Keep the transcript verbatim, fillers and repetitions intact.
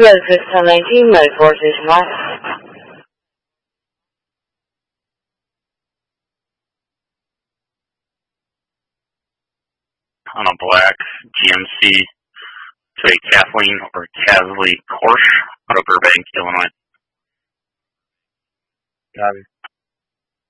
Road six one nineteen, mode four station one. On a black G M C to a Kathleen or Casley Porsche out of Burbank, Illinois. Copy.